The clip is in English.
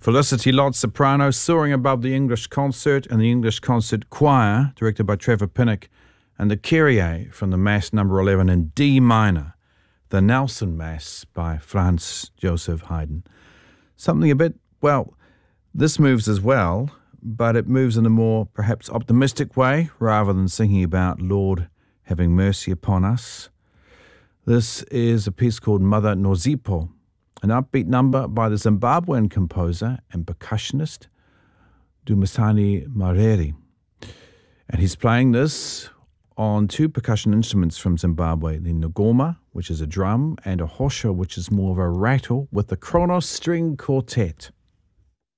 Felicity Lott, soprano, soaring above the English concert and the English concert choir, directed by Trevor Pinnock, and the Kyrie from the Mass number 11 in D minor, the Nelson Mass by Franz Joseph Haydn. Something a bit, well, this moves as well, but it moves in a more perhaps optimistic way rather than singing about Lord having mercy upon us. This is a piece called Mother Nozipo, an upbeat number by the Zimbabwean composer and percussionist Dumisani Mareri. And he's playing this on two percussion instruments from Zimbabwe, the ngoma, which is a drum, and a hosho, which is more of a rattle, with the Kronos String Quartet.